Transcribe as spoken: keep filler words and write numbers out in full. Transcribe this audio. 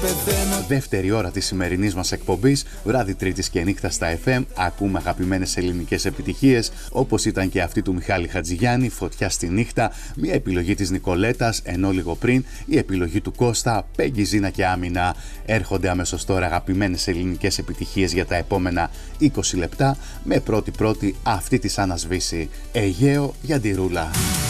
Δεύτερη ώρα της σημερινής μας εκπομπής, βράδυ Τρίτης και νύχτα στα εφ εμ, ακούμε αγαπημένες ελληνικές επιτυχίες, όπως ήταν και αυτή του Μιχάλη Χατζηγιάννη, Φωτιά στη νύχτα, μια επιλογή της Νικολέτας, ενώ λίγο πριν η επιλογή του Κώστα, Πέγγι, Ζήνα και Άμυνα. Έρχονται αμέσως τώρα αγαπημένες ελληνικές επιτυχίες για τα επόμενα είκοσι λεπτά, με πρώτη πρώτη αυτή της Άννα Σβήση, Αιγαίο για τη Ρούλα.